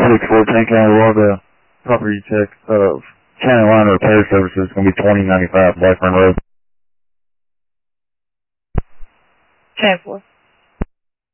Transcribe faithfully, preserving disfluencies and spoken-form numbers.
six four ten County Lauderdale. Property check of County Line Repair Services is going to be twenty ninety-five Blackburn Road. ten four.